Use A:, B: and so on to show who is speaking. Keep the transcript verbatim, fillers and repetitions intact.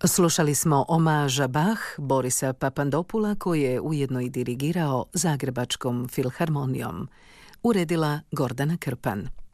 A: Slušali smo omaža Bach Borisa Papandopula koji je ujedno i dirigirao Zagrebačkom filharmonijom. Uredila Gordana Krpan.